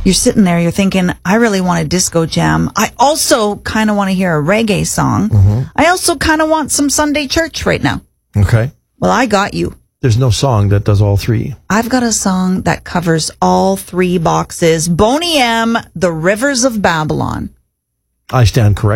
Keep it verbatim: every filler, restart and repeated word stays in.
You're sitting there, you're thinking, I really want a disco jam. I also kind of want to hear a reggae song. Mm-hmm. I also kind of want some Sunday church right now. Okay. Well, I got you. There's no song that does all three. I've got a song that covers all three boxes. Boney M, The Rivers of Babylon. I stand corrected.